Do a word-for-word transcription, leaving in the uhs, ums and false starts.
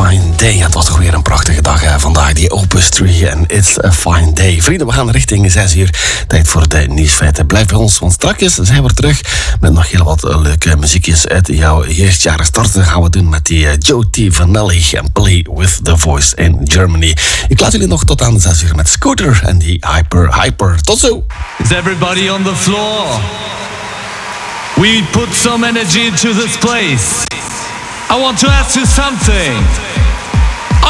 fine day. Het was toch weer een prachtige dag hè? Vandaag, die Opus drie en It's a fine day. Vrienden, we gaan richting zes uur. Tijd voor de nieuwsfeiten. Blijf bij ons, want straks zijn we terug met nog heel wat leuke muziekjes uit jouw jeugdjaren. Starten gaan we doen met die uh, Joe T. Vanelli en Play with the Voice in Germany. Ik laat jullie nog tot aan zes uur met Scooter en die Hyper Hyper. Tot zo! Is everybody on the floor? We put some energy into this place. I want to ask you something.